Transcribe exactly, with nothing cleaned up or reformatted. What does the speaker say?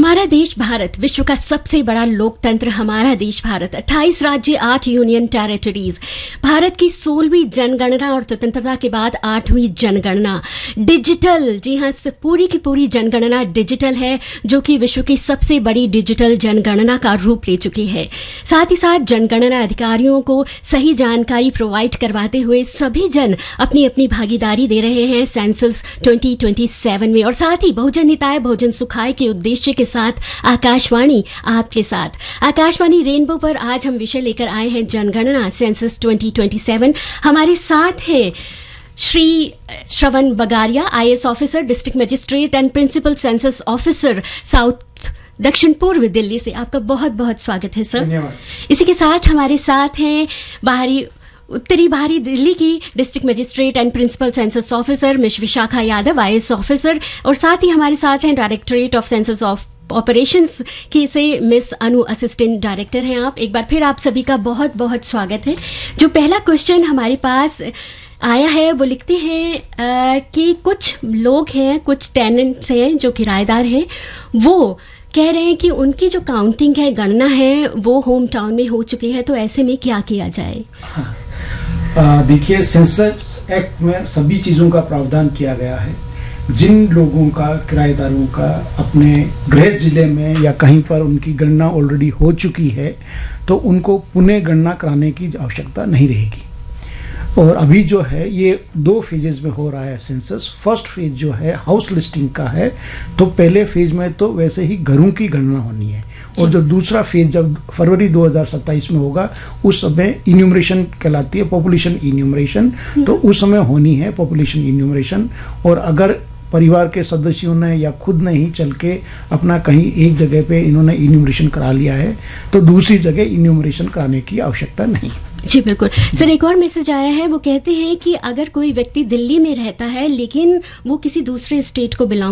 हमारा देश भारत विश्व का सबसे बड़ा लोकतंत्र हमारा देश भारत, अट्ठाईस राज्य, आठ यूनियन टेरिटरीज, भारत की सोलहवीं जनगणना और स्वतंत्रता के बाद आठवीं जनगणना, डिजिटल, जी हाँ, पूरी की पूरी जनगणना डिजिटल है, जो कि विश्व की सबसे बड़ी डिजिटल जनगणना का रूप ले चुकी है। साथ ही साथ जनगणना अधिकारियों को सही जानकारी प्रोवाइड करवाते हुए सभी जन अपनी अपनी भागीदारी दे रहे हैं सेंसस ट्वेंटी ट्वेंटी सेवन में। और साथ ही बहुजन हिताय बहुजन सुखाय के उद्देश्य के साथ आकाशवाणी आपके साथ, आकाशवाणी रेनबो पर आज हम विषय लेकर आए हैं जनगणना सेंसस ट्वेंटी ट्वेंटी सेवन। हमारे साथ हैं श्री श्रवण Bagaria, IAS officer, district magistrate and principal census officer, south दक्षिण पूर्व दिल्ली से। आपका बहुत बहुत स्वागत है सर। धन्यवाद। इसी के साथ हमारे साथ हैं बाहरी उत्तरी बाहरी दिल्ली की district magistrate and principal census officer miss Vishakha Yadav, IAS officer, और साथ ही हमारे साथ हैं directorate of census of operations की से मिस अनु, असिस्टेंट डायरेक्टर हैं आप। एक बार फिर आप सभी का बहुत बहुत स्वागत है। जो पहला क्वेश्चन हमारे पास आया है वो लिखते हैं आ, कि कुछ लोग हैं, कुछ टेनेंट्स हैं जो किराएदार हैं, वो कह रहे हैं कि उनकी जो काउंटिंग है, गणना है, वो होम टाउन में हो चुकी है, तो ऐसे में क्या किया जाए? हाँ, देखिए, सेंसस एक्ट में सभी चीज़ों का प्रावधान किया गया है। जिन लोगों का, किराएदारों का अपने गृह जिले में या कहीं पर उनकी गणना ऑलरेडी हो चुकी है, तो उनको पुनः गणना कराने की आवश्यकता नहीं रहेगी। और अभी जो है ये दो फेजेस में हो रहा है सेंसस। फर्स्ट फेज जो है हाउस लिस्टिंग का है, तो पहले फेज में तो वैसे ही घरों की गणना होनी है, और जो दूसरा फेज जब फरवरी दो हज़ार सत्ताईस में होगा, उस समय इन्यूमरेशन कहलाती है, पॉपुलेशन इन्यूमरेशन, तो उस समय होनी है पॉपुलेशन इन्यूमरेशन। और अगर परिवार के सदस्यों ने या खुद ने ही चल के अपना कहीं एक जगह पे इन्होंने इन्यूमरेशन करा लिया है, तो दूसरी जगह इन्यूमरेशन कराने की आवश्यकता नहीं। जी बिल्कुल सर। एक और मैसेज आया है, वो कहते हैं कि अगर कोई व्यक्ति दिल्ली में रहता है लेकिन वो किसी दूसरे स्टेट को बिलोंग